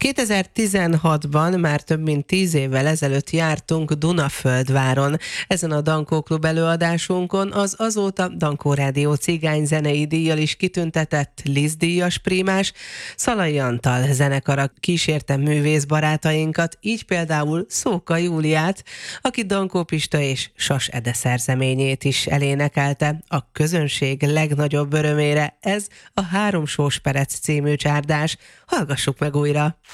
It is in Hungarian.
2016-ban, már több mint 10 évvel ezelőtt jártunk Dunaföldváron. Ezen a Dankó Klub előadásunkon az azóta Dankó Rádió cigányzenei díjjal is kitüntetett Liszt-díjas prímás Szalai Antal zenekara kísérte művész barátainkat, így például Szóka Júliát, aki Dankó Pista és Sas Ede szerzeményét is elénekelte. A közönség legnagyobb örömére ez a Három sós perec című csárdás. Hallgassuk meg újra!